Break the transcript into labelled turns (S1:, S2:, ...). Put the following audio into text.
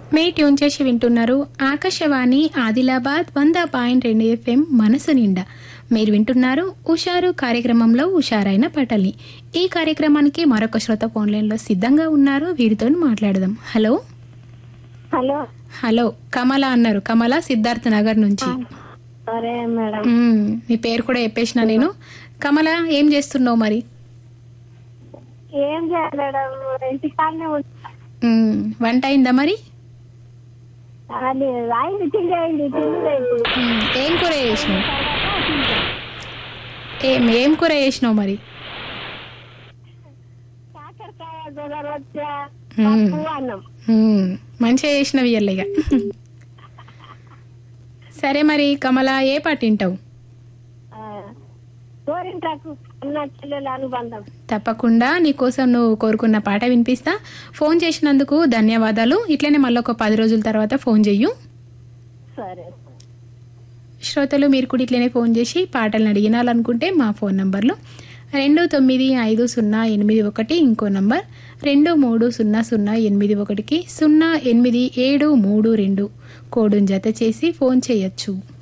S1: మే tune చేసి వింటున్నారు Akashvani Adilabad 100.2 FM మనసు నిండా. మీరు వింటున్నారు ఉషారు కార్యక్రమంలో ఉషారైన పాటల్ని. ఈ కార్యక్రమానికి మరొక శ్రోత ఫోన్ లైన్ లో సిద్ధంగా ఉన్నారు. వీరితో మాట్లాడదాం. హలో
S2: హలో
S1: హలో కమల అన్నారు. కమల సిద్ధార్థ నగర్ నుంచి.
S2: సరే మేడం.
S1: మీ పేరు కూడా చెప్పేసిన నేను. కమల ఏం చేస్తున్నావు మరి?
S2: ఏం చేయాలి మేడం, ఇంటికాడనే ఉంటా.
S1: వంట అయిందా మరి?
S2: అది అయింది, తిండి అయింది, తినలేదు.
S1: ఏం కూర చేసినావు? ఏం కూర చేసినావు మరి?
S2: కాకరకాయ, గొర్రెరొచ్చ, పప్పు, అన్నం.
S1: మంచిగా చేసినవి ఇక. సరే మరి కమల ఏ పాట వింటావు?
S2: గోరింటాకు అన్న చెల్లెల అనుబంధం.
S1: తప్పకుండా నీకోసం నువ్వు కోరుకున్న పాట వినిపిస్తా. ఫోన్ చేసినందుకు ధన్యవాదాలు. ఇట్లనే మళ్ళీ ఒక 10 రోజుల తర్వాత ఫోన్ చెయ్యు.
S2: సరే.
S1: శ్రోతలు మీరు కూడా ఇట్లనే ఫోన్ చేసి పాటలను అడిగినాలనుకుంటే మా ఫోన్ నంబర్లు 295081, ఇంకో నంబర్ 230081కి 08732 కోడును జత చేసి ఫోన్ చేయొచ్చు.